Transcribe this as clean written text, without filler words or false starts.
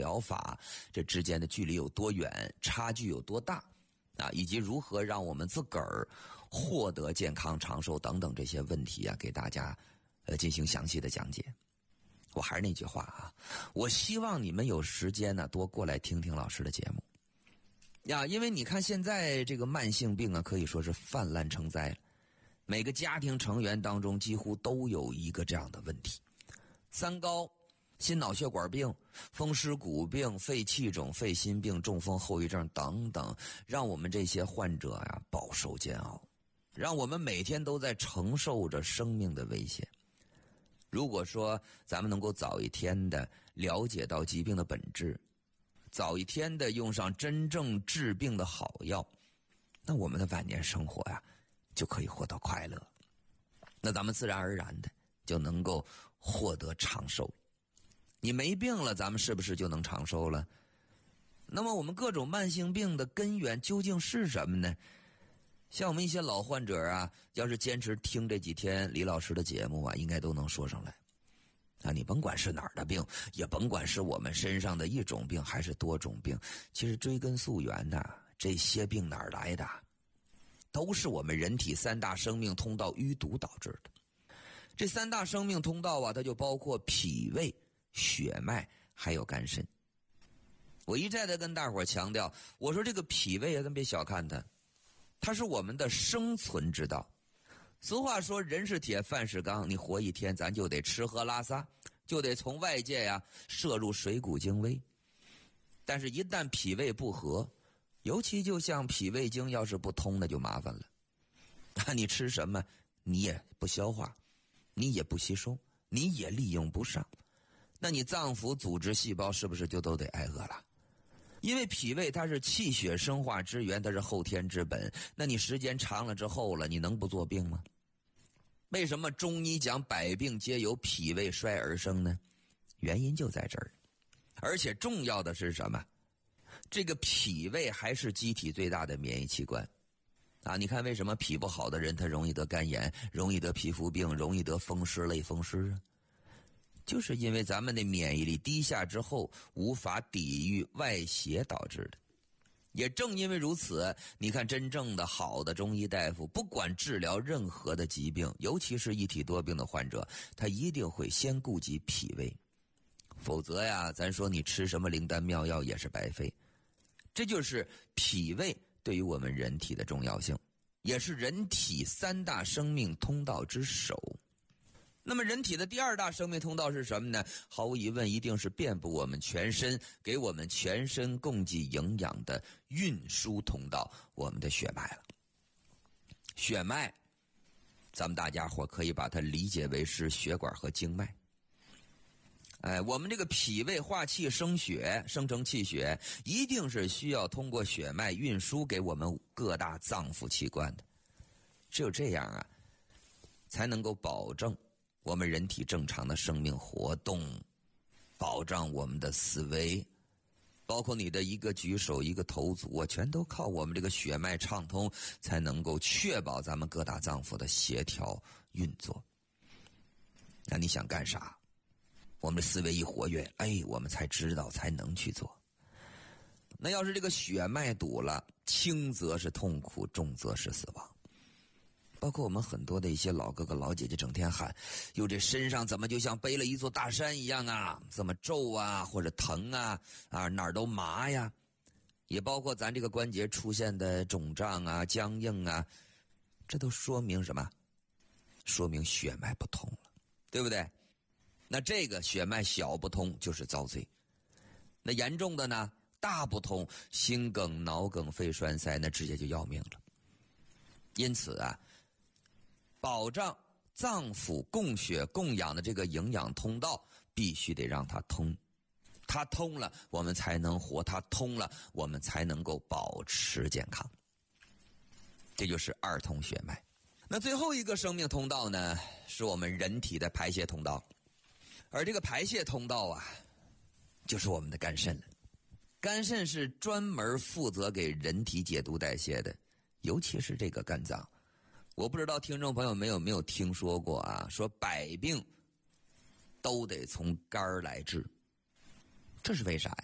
疗法这之间的距离有多远，差距有多大啊，以及如何让我们自个儿获得健康长寿等等这些问题啊，给大家进行详细的讲解。我还是那句话啊，我希望你们有时间呢多过来听听老师的节目呀，因为你看现在这个慢性病啊可以说是泛滥成灾了，每个家庭成员当中几乎都有一个这样的问题，三高、心脑血管病、风湿骨病、肺气肿、肺心病、中风后遗症等等，让我们这些患者呀饱受煎熬，让我们每天都在承受着生命的威胁。如果说咱们能够早一天的了解到疾病的本质，早一天的用上真正治病的好药，那我们的晚年生活呀就可以获得快乐，那咱们自然而然的就能够获得长寿。你没病了，咱们是不是就能长寿了？那么我们各种慢性病的根源究竟是什么呢？像我们一些老患者啊，要是坚持听这几天李老师的节目啊，应该都能说上来。啊，你甭管是哪儿的病，也甭管是我们身上的一种病还是多种病，其实追根溯源呐，这些病哪儿来的？都是我们人体三大生命通道淤堵导致的。这三大生命通道啊，它就包括脾胃、血脉还有肝肾。我一再的跟大伙儿强调，我说这个脾胃啊，咱别小看它，它是我们的生存之道。俗话说人是铁饭是钢，你活一天咱就得吃喝拉撒，就得从外界呀摄入水谷精微。但是一旦脾胃不和，尤其就像脾胃经要是不通，那就麻烦了。你吃什么你也不消化，你也不吸收，你也利用不上，那你脏腑组织细胞是不是就都得挨饿了？因为脾胃它是气血生化之源，它是后天之本，那你时间长了之后了，你能不做病吗？为什么中医讲百病皆由脾胃衰而生呢？原因就在这儿。而且重要的是什么？这个脾胃还是机体最大的免疫器官啊！你看为什么脾不好的人他容易得肝炎，容易得皮肤病，容易得风湿类风湿啊？就是因为咱们的免疫力低下之后无法抵御外邪导致的。也正因为如此，你看真正的好的中医大夫，不管治疗任何的疾病，尤其是一体多病的患者，他一定会先顾及脾胃，否则呀，咱说你吃什么灵丹妙药也是白费。这就是脾胃对于我们人体的重要性，也是人体三大生命通道之首。那么人体的第二大生命通道是什么呢？毫无疑问一定是遍布我们全身，给我们全身供给营养的运输通道，我们的血脉了。血脉咱们大家伙可以把它理解为是血管和经脉。我们这个脾胃化气生血，生成气血，一定是需要通过血脉运输给我们各大脏腑器官的。只有这样啊，才能够保证我们人体正常的生命活动，保障我们的思维，包括你的一个举手一个投足啊，全都靠我们这个血脉畅通，才能够确保咱们各大脏腑的协调运作。那你想干啥？我们的思维一活跃，我们才知道，才能去做。那要是这个血脉堵了，轻则是痛苦，重则是死亡。包括我们很多的一些老哥哥老姐姐整天喊，哟，这身上怎么就像背了一座大山一样啊，这么皱啊，或者疼啊，哪儿都麻呀。也包括咱这个关节出现的肿胀啊、僵硬啊，这都说明什么？说明血脉不通了，对不对？那这个血脉小不通就是遭罪，那严重的呢，大不通，心梗、脑梗、肺栓塞，那直接就要命了。因此啊，保障脏腑供血供养的这个营养通道必须得让它通，它通了我们才能活，它通了我们才能够保持健康。这就是二通血脉。那最后一个生命通道呢，是我们人体的排泄通道。而这个排泄通道啊，就是我们的肝肾了。肝肾是专门负责给人体解毒代谢的，尤其是这个肝脏。我不知道听众朋友们有没有听说过啊，说百病都得从肝儿来治。这是为啥呀？